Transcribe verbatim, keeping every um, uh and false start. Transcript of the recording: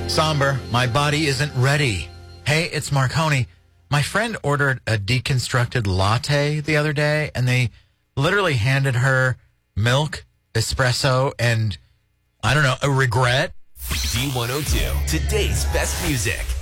Somber, my body isn't ready. Hey, it's Marconi. My friend ordered a deconstructed latte the other day, and they literally handed her milk, espresso, and, I don't know, a regret. D one oh two, today's best music.